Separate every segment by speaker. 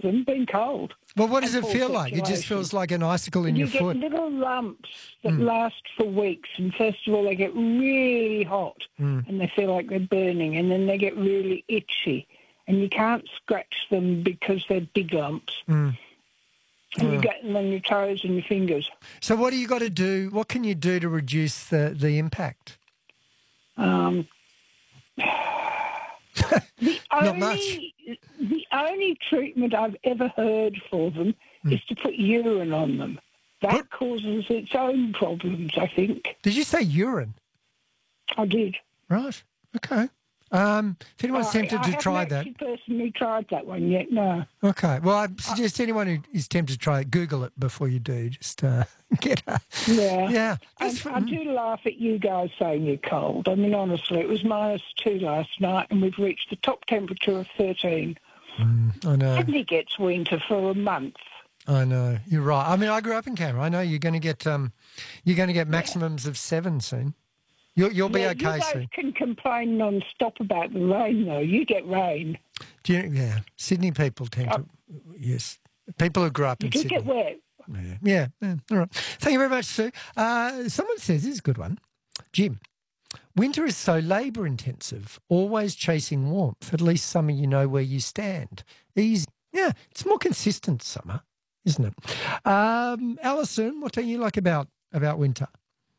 Speaker 1: them, been cold.
Speaker 2: Well, what does it
Speaker 1: poor
Speaker 2: feel like? It just
Speaker 1: circulation.
Speaker 2: feels like an icicle in your foot.
Speaker 1: You get little lumps that last for weeks, and first of all they get really hot and they feel like they're burning, and then they get really itchy, and you can't scratch them because they're big lumps. And you get them on your toes and your fingers.
Speaker 2: So what do you got to do? What can you do to reduce the impact? Not much.
Speaker 1: The only treatment I've ever heard for them is to put urine on them. That causes its own problems, I think.
Speaker 2: Did you say urine?
Speaker 1: I did.
Speaker 2: Right. Okay. If anyone's tempted to try that.
Speaker 1: I haven't actually personally tried that one yet, no.
Speaker 2: Okay. Well, I suggest anyone who is tempted to try it, Google it before you do. Just get a...
Speaker 1: Yeah.
Speaker 2: Yeah.
Speaker 1: I do laugh at you guys saying you're cold. I mean, honestly, it was -2 last night and we've reached the top temperature of 13.
Speaker 2: I know.
Speaker 1: Sydney gets winter for a month.
Speaker 2: I know. You're right. I mean, I grew up in Canberra. I know you're going to get maximums of 7 soon. You'll be okay
Speaker 1: you guys
Speaker 2: soon.
Speaker 1: can complain non-stop about the rain, though. You get rain.
Speaker 2: Yeah. Sydney people tend to, yes. People who grew up in
Speaker 1: You
Speaker 2: Sydney.
Speaker 1: get wet.
Speaker 2: Yeah. All right. Thank you very much, Sue. Someone says, this is a good one. Jim, winter is so labour intensive, always chasing warmth. At least summer you know where you stand. Easy. Yeah, it's more consistent summer, isn't it? Alison, what don't you like about winter?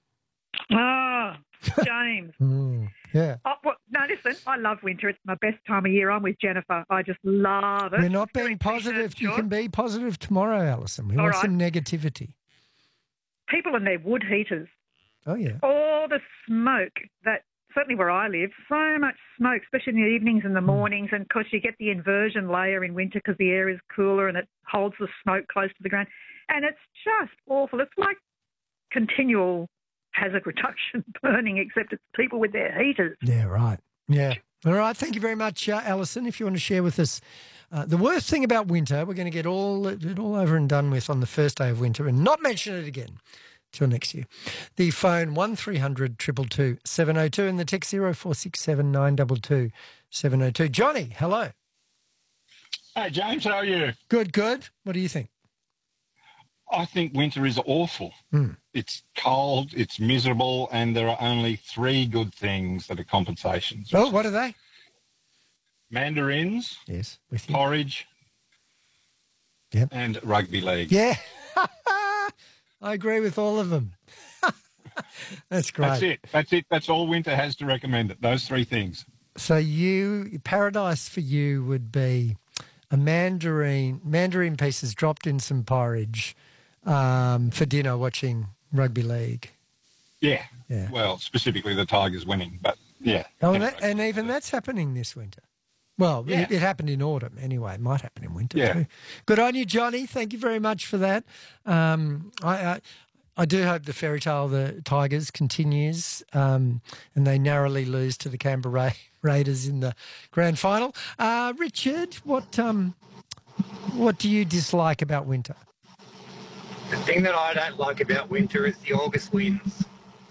Speaker 3: James.
Speaker 2: Yeah.
Speaker 3: No, listen, I love winter. It's my best time of year. I'm with Jennifer. I just love it.
Speaker 2: We're not being positive. You can be positive tomorrow, Alison. We want some negativity.
Speaker 3: People and their wood heaters.
Speaker 2: Oh, yeah.
Speaker 3: All the smoke that, certainly where I live, so much smoke, especially in the evenings and the mornings. And, of course, you get the inversion layer in winter because the air is cooler and it holds the smoke close to the ground. And it's just awful. It's like continual hazard reduction burning, except it's people with their heaters.
Speaker 2: Yeah, right. Yeah. All right. Thank you very much, Alison. If you want to share with us the worst thing about winter, we're going to get it all over and done with on the first day of winter and not mention it again till next year. The phone 1300 222 702 and the text 0467 922 702. Johnny, hello.
Speaker 4: Hey, James, how are you?
Speaker 2: Good. What do you think?
Speaker 4: I think winter is awful. It's cold, it's miserable, and there are only 3 good things that are compensations.
Speaker 2: Oh, what are they?
Speaker 4: Mandarins,
Speaker 2: yes, with you.
Speaker 4: Porridge, and rugby league.
Speaker 2: Yeah, I agree with all of them. That's great.
Speaker 4: That's it. That's all winter has to recommend it, those 3 things.
Speaker 2: So paradise for you would be a mandarin pieces dropped in some porridge, for dinner watching rugby league.
Speaker 4: Yeah. Well, specifically the Tigers winning, but yeah.
Speaker 2: Oh, and even that's happening this winter. Well, it happened in autumn anyway. It might happen in winter too. Good on you, Johnny. Thank you very much for that. I do hope the fairy tale of the Tigers continues and they narrowly lose to the Canberra Raiders in the grand final. Richard, what do you dislike about winter?
Speaker 5: The thing that I don't like about winter is the August winds.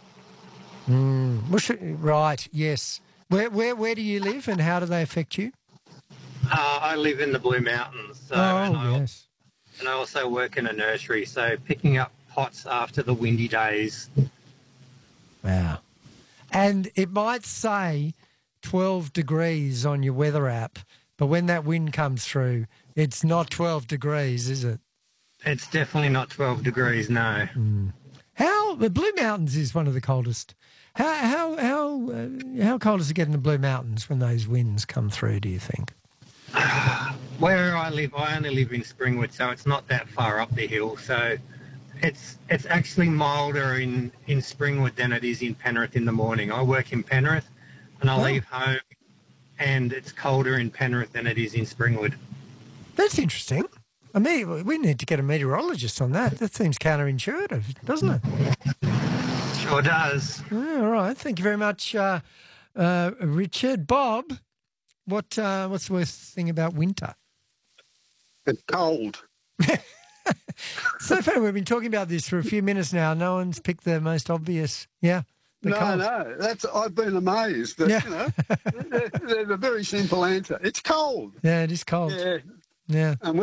Speaker 2: Right, yes. Where do you live and how do they affect you?
Speaker 5: I live in the Blue Mountains. So,
Speaker 2: yes.
Speaker 5: And I also work in a nursery, so picking up pots after the windy days.
Speaker 2: Wow. And it might say 12 degrees on your weather app, but when that wind comes through, it's not 12 degrees, is it?
Speaker 5: It's definitely not 12 degrees, no.
Speaker 2: The Blue Mountains is one of the coldest. How cold does it get in the Blue Mountains when those winds come through, do you think?
Speaker 5: Where I live, I only live in Springwood, so it's not that far up the hill. So it's actually milder in Springwood than it is in Penrith in the morning. I work in Penrith and I leave home and it's colder in Penrith than it is in Springwood.
Speaker 2: That's interesting. I mean, we need to get a meteorologist on that. That seems counterintuitive, doesn't it?
Speaker 5: Sure does.
Speaker 2: All right. Thank you very much, Richard. Bob, what's the worst thing about winter?
Speaker 6: It's cold.
Speaker 2: So far, we've been talking about this for a few minutes now. No one's picked the most obvious. Yeah.
Speaker 6: No. I've been amazed. That, there's a very simple answer. It's cold.
Speaker 2: Yeah, it is cold.
Speaker 6: Yeah.
Speaker 2: And